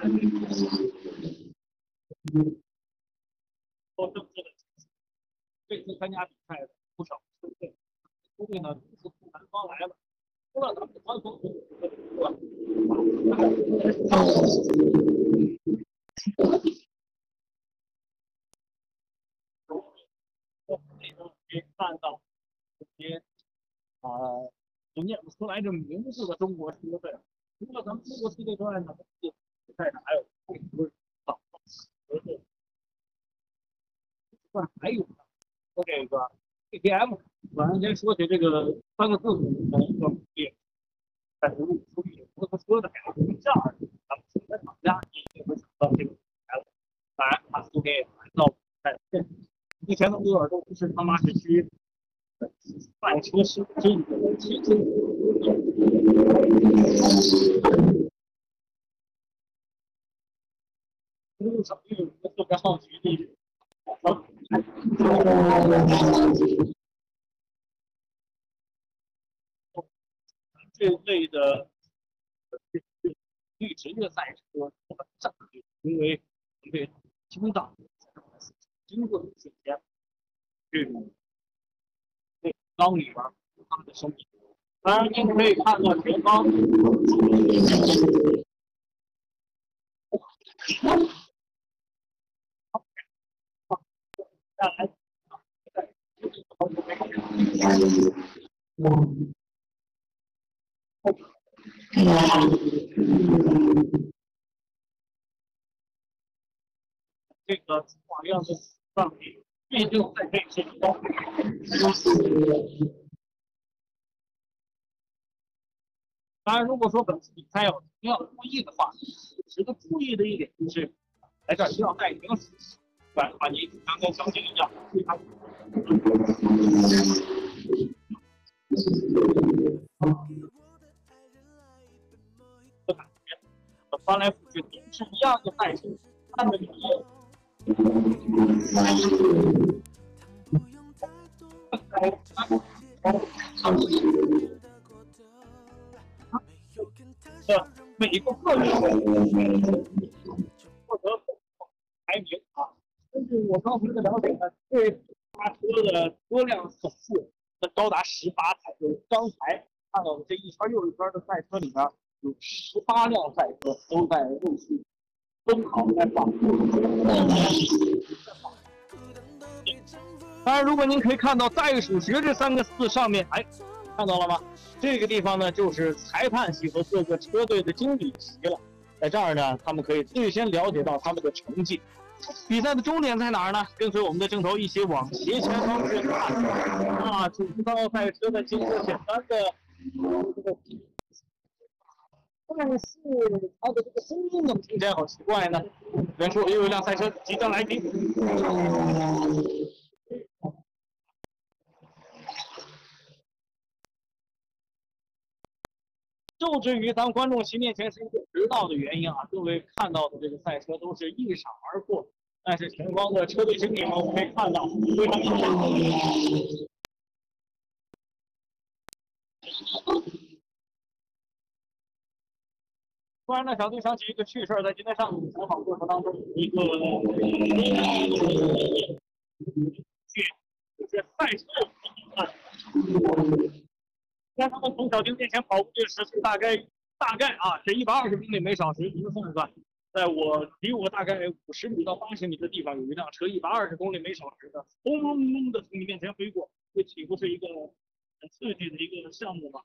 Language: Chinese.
做政治的。这次参加比赛的不少球队，球队呢都是从南方来了，除了咱们传统的可以看到这些就念不出来这名字的中国球队。除了咱们中国球队之外呢，比赛上还有还有说这个 ATM， 完先说起这个三个字母的一个努力，在投入出力，不过他说的改成这样，咱们现在厂家也一定会想到这个来了。当然，他输给来到在目前的鄂尔多斯是他妈是区赛车是这个其中路上又有一个特别好奇的地方。这类的绿职业赛车，上因为被听到经过的时间，这种这缸里边它的生命。当然，您可以看到前方，下来，这个马样的上面，毕竟在这些地方。当然，如果说本次比赛要注意的话，值得注意的一点就是，来这儿需要带一瓶水，不然的话，你刚跟相亲一样，非常。的感觉，翻来覆去都是一样的赛程，看着你。每个个人获得排名啊，根据我刚才的了解呢，对他车的车辆总数高达18台，就是刚才看到的这一圈又一圈的赛车里边，有18辆赛车都在陆续奔跑在跑步。当然，如果您可以看到袋鼠学这3个字上面，哎，看到了吗？这个地方呢，就是裁判席和各个车队的经理席了。在这儿呢，他们可以最先了解到他们的成绩。比赛的终点在哪儿呢？跟随我们的镜头一起往斜前方去看啊！主道赛车的经过简单的，但是它的这个声音怎么听起来好奇怪呢？远处又有一辆赛车即将来临。就至于当观众席面前是一个直道的原因啊，各位看到的这个赛车都是一闪而过，但是前方的车队经理们我们可以看到非常明显。突然呢，小队想起一个趣事，在今天上午采访过程当中，一个就是赛车在他们从小丁面前跑步这个时速大概是120公里每小时，您算算，离我大概50米到80米的地方有一辆车120公里每小时的轰隆隆的从你面前飞过，这岂不是一个很刺激的一个项目吗？